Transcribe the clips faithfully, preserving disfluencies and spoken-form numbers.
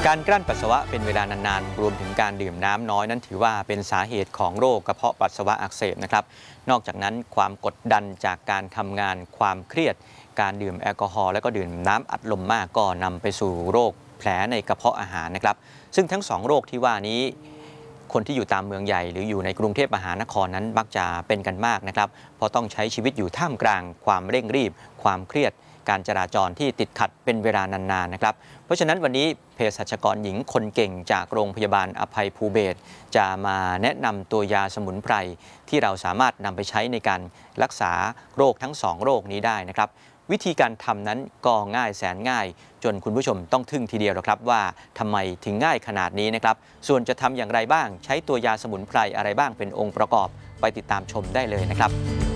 การกลั้นปัสสาวะเป็นเวลานานๆรวมถึงการดื่มน้ำน้อยนั้นถือว่าเป็นสาเหตุของโรคกระเพาะปัสสาวะอักเสบนะครับนอกจากนั้นความกดดันจากการทำงานความเครียดการดื่มแอลกอฮอล์และก็ดื่มน้ำอัดลมมากก็นำไปสู่โรคแผลในกระเพาะอาหารนะครับซึ่งทั้งสองโรคที่ว่านี้คนที่อยู่ตามเมืองใหญ่หรืออยู่ในกรุงเทพมหานครนั้นมักจะเป็นกันมากนะครับเพราะต้องใช้ชีวิตอยู่ท่ามกลางความเร่งรีบความเครียดการจราจรที่ติดขัดเป็นเวลานานๆนะครับเพราะฉะนั้นวันนี้เภสัชกรหญิงคนเก่งจากโรงพยาบาลอภัยภูเบศรจะมาแนะนำตัวยาสมุนไพรที่เราสามารถนำไปใช้ในการรักษาโรคทั้งสองโรคนี้ได้นะครับวิธีการทำนั้นก็ง่ายแสนง่ายจนคุณผู้ชมต้องทึ่งทีเดียวหรอกครับว่าทำไมถึงง่ายขนาดนี้นะครับส่วนจะทำอย่างไรบ้างใช้ตัวยาสมุนไพรอะไรบ้างเป็นองค์ประกอบไปติดตามชมได้เลยนะครับ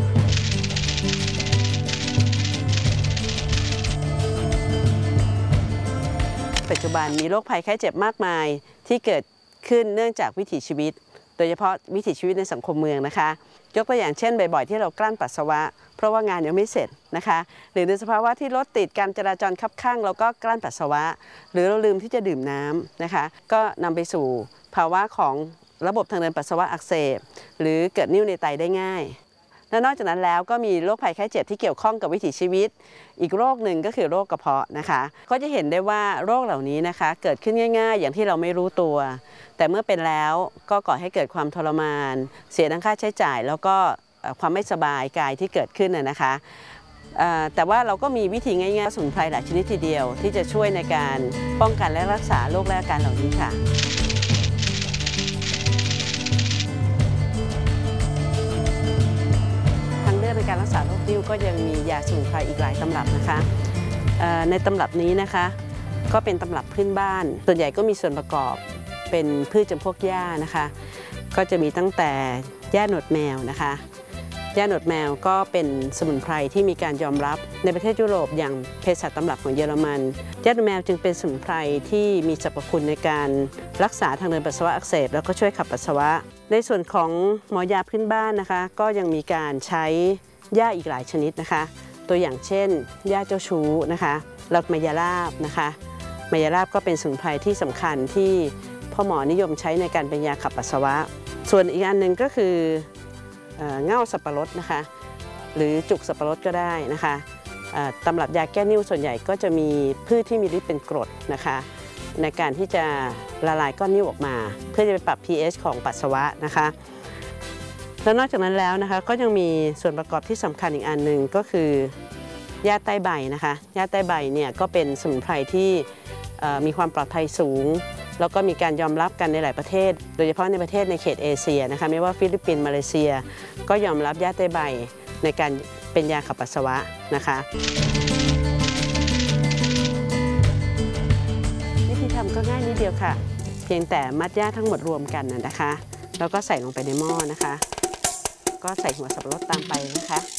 ปัจจุบันมีโรคภัยไข้เจ็บมากมายที่เกิดขึ้นเนื่องจากวิถีชีวิตโดยเฉพาะวิถีชีวิตในสังคมเมืองนะคะยกตัวอย่างเช่นบ่อยๆที่เรากลั้นปัสสาวะเพราะว่างานยังไม่เสร็จนะคะหรือในสภาวะที่รถติดการจราจรคับข้างเราก็กลั้นปัสสาวะหรือเราลืมที่จะดื่มน้ำนะคะก็นำไปสู่ภาวะของระบบทางเดินปัสสาวะอักเสบหรือเกิดนิ่วในไตได้ง่ายและนอกจากนั้นแล้วก็มีโรคภัยไข้เจ็บที่เกี่ยวข้องกับวิถีชีวิตอีกโรคหนึ่งก็คือโรคกระเพาะนะคะก็จะเห็นได้ว่าโรคเหล่านี้นะคะเกิดขึ้นง่ายๆอย่างที่เราไม่รู้ตัวแต่เมื่อเป็นแล้วก็ก่อให้เกิดความทรมานเสียทั้งค่าใช้จ่ายแล้วก็ความไม่สบายกายที่เกิดขึ้นนะคะแต่ว่าเราก็มีวิธีง่ายๆสมุนไพรหลายชนิดทีเดียวที่จะช่วยในการป้องกันและรักษาโรคและอาการเหล่านี้ค่ะในการรักษาโรคนิ่วก็ยังมียาสมุนไพรอีกหลายตำรับนะคะในตำรับนี้นะคะก็เป็นตำรับพื้นบ้านส่วนใหญ่ก็มีส่วนประกอบเป็นพืชจำพวกหญ้านะคะก็จะมีตั้งแต่หญ้าหนวดแมวนะคะหญ้าหนวดแมวก็เป็นสมุนไพรที่มีการยอมรับในประเทศยุโรปอย่างเภสัชตำรับของเยอรมันหญ้าหนวดแมวจึงเป็นสมุนไพรที่มีสรรพคุณในการรักษาทางเดินปัสสาวะอักเสบแล้วก็ช่วยขับปัสสาวะในส่วนของหมอยาพื้นบ้านนะคะก็ยังมีการใช้หญ้าอีกหลายชนิดนะคะตัวอย่างเช่นหญ้าเจ้าชู้นะคะแล้วมายาลาบนะคะมายาลาบก็เป็นสมุนไพรที่สำคัญที่พ่อหมอนิยมใช้ในการเป็นยาขับปัสสาวะส่วนอีกอันหนึ่งก็คือเง่าสับปะรดนะคะหรือจุกสับปะรดก็ได้นะคะตำรับยาแก้นิ่วส่วนใหญ่ก็จะมีพืชที่มีฤทธิ์เป็นกรดนะคะในการที่จะละลายก้อนนิ่วออกมาเพื่อจะไปปรับ pH ของปัสสาวะนะคะแล้วนอกจากนั้นแล้วนะคะก็ยังมีส่วนประกอบที่สำคัญอีกอันหนึ่งก็คือหญ้าใต้ใบนะคะหญ้าใต้ใบเนี่ยก็เป็นสมุนไพรที่มีความปลอดภัยสูงแล้วก็มีการยอมรับกันในหลายประเทศโดยเฉพาะในประเทศในเขตเอเชียนะคะไม่ว่าฟิลิปปินส์มาเลเซียก็ยอมรับหญ้าใต้ใบในการเป็นยาขับปัสสาวะนะคะวิธีทำก็ง่ายนิดเดียวค่ะเพียงแต่มัดหญ้าทั้งหมดรวมกันนะคะแล้วก็ใส่ลงไปในหม้อนะคะก็ใส่หัวสับปะรดตามไปนะคะ